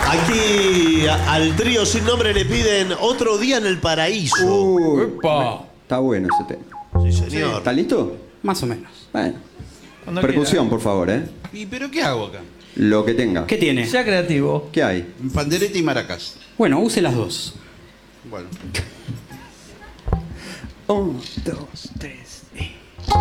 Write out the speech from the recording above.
Aquí al trío sin nombre le piden Otro día en el paraíso. ¡Epa! Está bueno ese tema. Sí, señor. ¿Está listo? Más o menos. Bueno. Cuando Percusión, por favor, ¿Y pero qué hago acá? Lo que tenga. ¿Qué tiene? Sea creativo. ¿Qué hay? Pandereta y maracas. Bueno, use las dos. Bueno. 1, 2, 3.